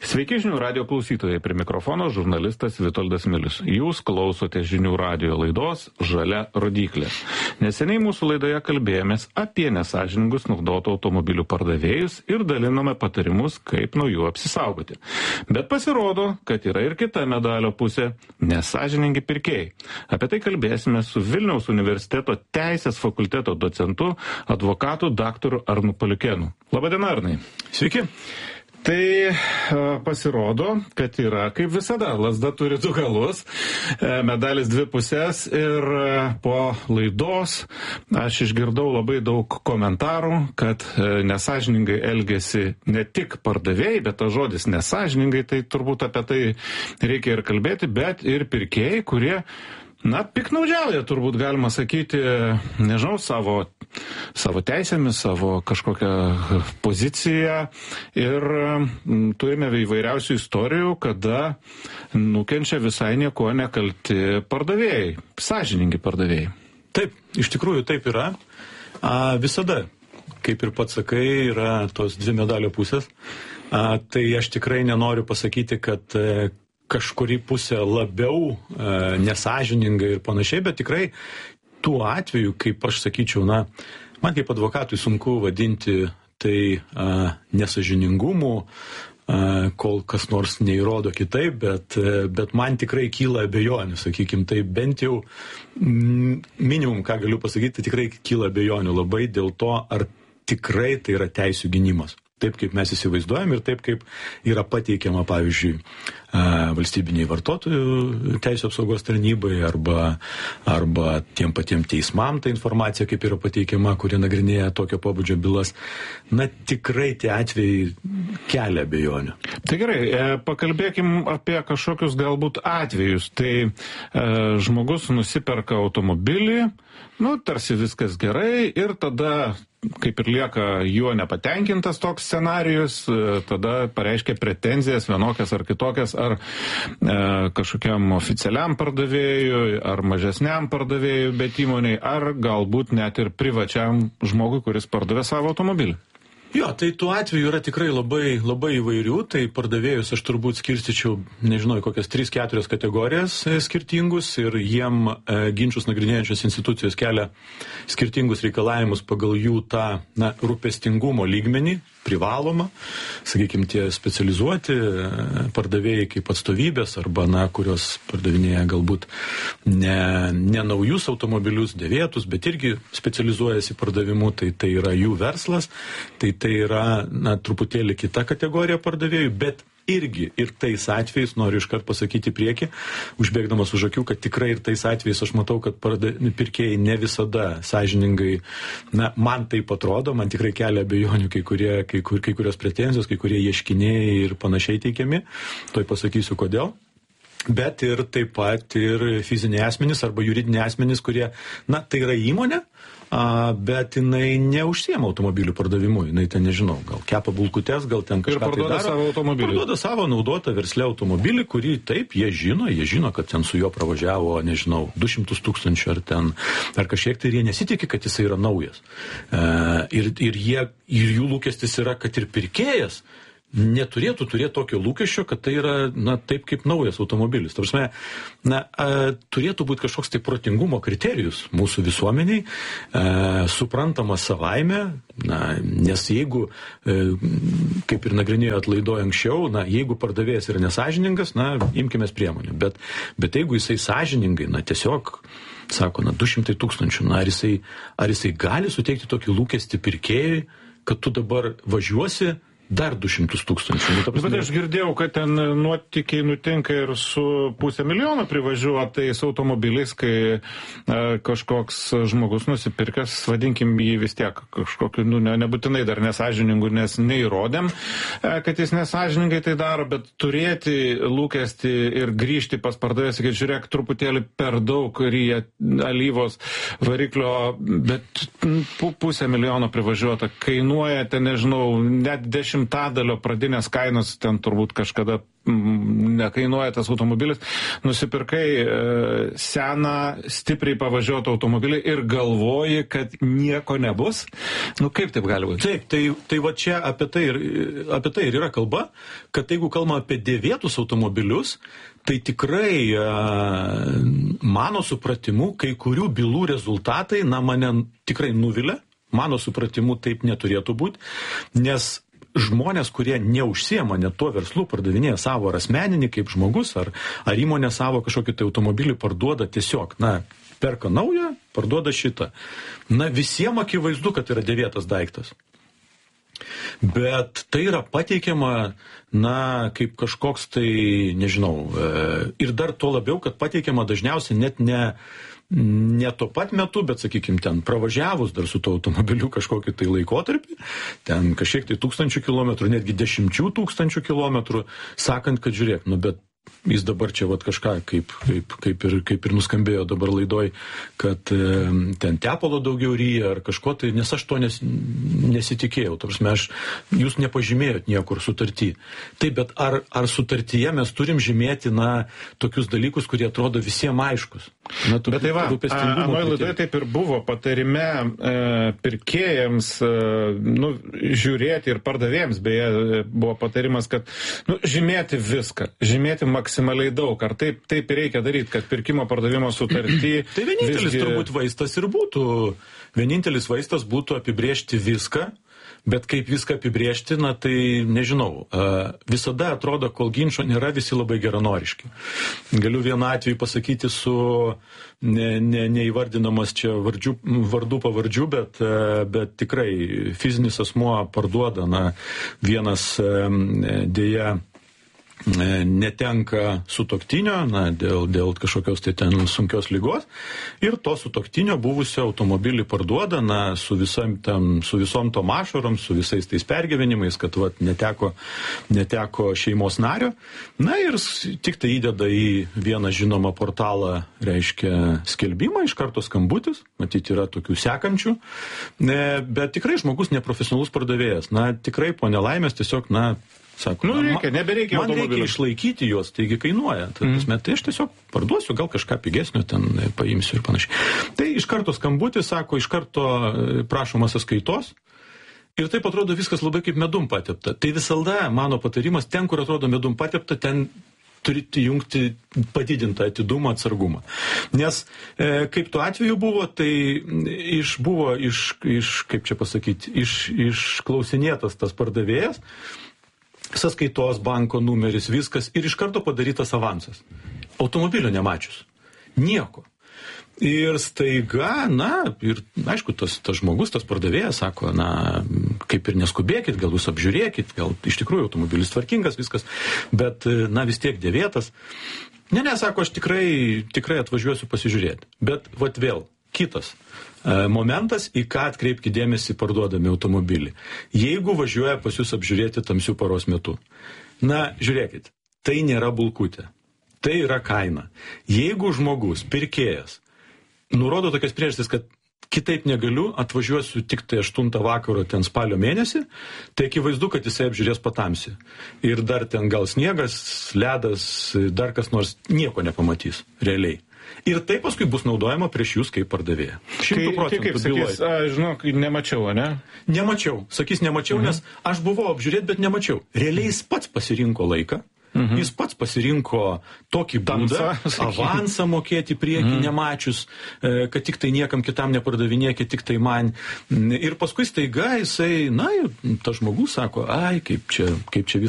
Sveiki žinių radio klausytojai, prie mikrofono žurnalistas Vitoldas Milius. Jūs klausote žinių radio laidos Žalia rodyklė. Neseniai mūsų laidoje kalbėjomės apie nesąžiningus naudotų automobilių pardavėjus ir dalinome patarimus, kaip nuo jų apsisaugoti. Bet pasirodo, kad yra ir kita medalio pusė – nesąžiningi pirkėjai. Apie tai kalbėsime su Vilniaus universiteto teisės fakulteto docentu, advokatu daktaru Arnu Paliukėnu. Labadiena, Arnai. Sveiki. Tai pasirodo, kad yra, kaip visada, lazda turi du galus, medalis dvi pusės ir po laidos aš išgirdau labai daug komentarų, kad nesąžiningai elgėsi ne tik pardavėjai, bet tas žodis nesąžiningai, tai turbūt apie tai reikia ir kalbėti, bet ir pirkėjai, kurie piknaudžiauja, turbūt galima sakyti, nežinau, savo teisėmis, savo kažkokią poziciją ir turime įvairiausių istorijų, kada nukenčia visai nieko nekalti pardavėjai, sąžiningi pardavėjai. Taip, iš tikrųjų taip yra. Visada, kaip ir pats sakai, yra tos dvi medalio pusės. Tai aš tikrai nenoriu pasakyti, kad kažkuri pusė labiau nesąžininga ir panašiai, bet tikrai tuo atveju, kaip aš sakyčiau, man kaip advokatui sunku vadinti tai nesąžiningumu, kol kas nors neįrodo kitaip, bet man tikrai kyla abejonių, sakykim, tai bent jau minimum, ką galiu pasakyti, tai tikrai kyla abejonių labai dėl to, ar tikrai tai yra teisių gynimas. Taip, kaip mes įsivaizduojam ir taip, kaip yra pateikiama, pavyzdžiui, valstybiniai vartotojų teisų apsaugos tarnybai arba tiem patiem teismam ta informacija, kaip yra pateikiama, kurie nagrinėja tokio pobūdžio bylas. Tikrai tie atvejai kelia abejonių. Tai gerai, pakalbėkim apie kažkokius galbūt atvejus. Tai žmogus nusiperka automobilį, tarsi viskas gerai ir tada kaip ir lieka juo nepatenkintas toks scenarijus, tada pareiškia pretenzijas vienokias ar kitokias, ar kažkokiam oficialiam pardavėjui, ar mažesniam pardavėjui, bet įmoniai, ar galbūt net ir privačiam žmogui, kuris pardavė savo automobilį. Jo, tai tuo atveju yra tikrai labai, labai įvairių, tai pardavėjus aš turbūt skirstyčiau, nežinau, kokias 3-4 kategorijas skirtingus ir jiem ginčius nagrinėjančios institucijos kelia skirtingus reikalavimus pagal jų tą rūpestingumo lygmenį, privaloma, sakykime, tie specializuoti pardavėjai kaip atstovybės arba, kurios pardavinėja galbūt ne naujus automobilius, dėvėtus, bet irgi specializuojasi pardavimu, tai yra jų verslas, tai yra, truputėlį kita kategorija pardavėjų, bet irgi ir tais atvejais, noriu iškart pasakyti priekį, užbėgdamas už akių, kad tikrai ir tais atvejais aš matau, kad pirkėjai ne visada sąžiningai, man taip atrodo, man tikrai kelia abejonių kai kurios pretenzijos, kai kurie ieškiniai ir panašiai teikiami, toj pasakysiu kodėl. Bet ir taip pat ir fiziniai asmenys arba juridiniai asmenys, kurie, tai yra įmonė, bet jinai neužsiema automobilių pardavimu, jinai ten, nežinau, gal kepa bulkutes, gal ten kažką tai daro. Ir parduoda savo automobilį. Parduoda savo naudotą versle automobilį, kurį taip, jie žino, kad ten su juo pravažiavo, nežinau, 200 000 ar kažkiek, tai jie nesitikė, kad jisai yra naujas. Ir jų lūkestis yra, kad ir pirkėjas neturėtų turėti tokio lūkesčio, kad tai yra, taip kaip naujas automobilis. Ta prasme, turėtų būti kažkoks tai protingumo kriterijus mūsų visuomeniai, suprantamas savaime, nes jeigu, kaip ir nagrinėjot laidoj anksčiau, jeigu pardavėjas yra nesąžiningas, imkimės priemonių. Bet jeigu jisai sąžiningai, tiesiog sako, 200 000, ar jisai gali suteikti tokį lūkestį pirkėjui, kad tu dabar važiuosi dar 200 000. Bet aš girdėjau, kad ten nuotykiai nutinka ir su 500 000 privažiuotais automobiliais, kai kažkoks žmogus nusipirkęs, vadinkim jį vis tiek kažkokiu, nebūtinai dar nesąžiningų, nes neįrodėm, kad jis nesąžiningai tai daro, bet turėti lūkestį ir grįžti pas pardavėją, sakyti, žiūrėk, truputėlį per daug ryja alyvos variklio, bet 500 000 privažiuota kainuoja, ten nežinau, net 10 10% pradinės kainos, ten turbūt kažkada nekainuoja tas automobilis, nusipirkai seną, stipriai pavažiuotą automobilį ir galvoji, kad nieko nebus. Nu, kaip taip gali būti? Taip, tai va čia apie tai ir yra kalba, kad jeigu kalbame apie dėvėtus automobilius, tai tikrai mano supratimu, kai kurių bylų rezultatai, mane tikrai nuvilia, mano supratimu taip neturėtų būti, nes žmonės, kurie neužsiema net tuo verslu, pardavinėja savo ar asmeninį kaip žmogus, ar įmonė savo kažkokį tai automobilį parduoda tiesiog, perka naują, parduoda šitą. Visiems akivaizdu, kad yra dėvėtas daiktas. Bet tai yra pateikiama, kaip kažkoks tai, nežinau, ir dar tuo labiau, kad pateikiama dažniausiai net ne tuo pat metu, bet, sakykime, ten pravažiavus dar su to automobiliu kažkokį tai laikotarpį, ten kažkiek tai 1000 kilometrų, netgi 10 000 kilometrų, sakant, kad žiūrėk, bet jis dabar čia kažką, kaip ir nuskambėjo dabar laidoj, kad ten tepalo daugiau ryja ar kažko tai, nes aš to nesitikėjau. Jūs nepažymėjot niekur sutartį. Taip, bet ar sutartyje mes turim žymėti, tokius dalykus, kurie atrodo visiems aiškus? Bet tai va, anoje laidoje taip ir buvo patarime pirkėjams, žiūrėti ir pardavėjams, beje, buvo patarimas, kad žymėti viską, žymėti maksimaliai daug. Ar taip reikia daryti, kad pirkimo pardavimo sutartį... Tai vienintelis turbūt vaistas ir būtų. Vienintelis vaistas būtų apibrėžti viską, bet kaip viską apibrėžti, tai nežinau. Visada atrodo, kol ginčo nėra, visi labai geranoriški. Galiu vieną atvejį pasakyti su neįvardinamas čia vardų pavardžių, bet tikrai fizinis asmuo parduoda, vienas dėja netenka sutuoktinio, dėl kažkokios tai ten sunkios ligos, ir to sutuoktinio buvusio automobilį parduoda, su visom tom ašarom, su visais tais pergyvenimais, kad neteko šeimos nario, ir tik tai įdeda į vieną žinomą portalą, reiškia skelbimą, iš karto skambutis, matyti yra tokių sekančių, bet tikrai žmogus neprofesionalus pardavėjas, tikrai po nelaimės tiesiog, sako, nebereikia man reikia išlaikyti juos, taigi kainuoja. Tai aš tiesiog parduosiu, gal kažką pigesnio ten paimsiu ir panašiai. Tai iš karto skambutis, sako, iš karto prašomas sąskaitos. Ir taip atrodo viskas labai kaip medum patepta. Tai visada mano patarimas, ten, kur atrodo medum patepta, ten turite jungti padidintą atidumą, atsargumą. Nes kaip tuo atveju buvo, tai buvo kaip čia pasakyti, išklausinėtas tas pardavėjas, sąskaitos, banko numeris, viskas, ir iš karto padarytas avansas. Automobilio nemačius. Nieko. Ir staiga, ir aišku, tas žmogus, tas pardavėjas sako, kaip ir neskubėkit, gal jūs apžiūrėkit, gal iš tikrųjų automobilis tvarkingas, viskas, bet, vis tiek dėvėtas. Ne, sako, aš tikrai atvažiuosiu pasižiūrėti. Bet, vėl, kitas momentas, į ką atkreipkite dėmesį parduodami automobilį. Jeigu važiuoja pas jūs apžiūrėti tamsių paros metu, žiūrėkit, tai nėra bulkutė, tai yra kaina. Jeigu žmogus, pirkėjas, nurodo tokias priežastis, kad kitaip negaliu, atvažiuosiu tik tai 8 vakaro ten spalio mėnesį, tai akivaizdu, kad jisai apžiūrės patamsi. Ir dar ten gal sniegas, ledas, dar kas nors, nieko nepamatys realiai. Ir tai paskui bus naudojama prieš jūs kaip pardavėja. 100% kaip sakys, žinok, nemačiau, ne? Nemačiau. Sakys, nemačiau, nes aš buvau apžiūrėti, bet nemačiau. Realiai jis pats pasirinko laiką. Jis pats pasirinko tokį būdą, avansą mokėti priekį nemačius, kad tik tai niekam kitam nepardavinėkit, tik tai man. Ir paskui staiga jisai, tas žmogus sako, kaip čia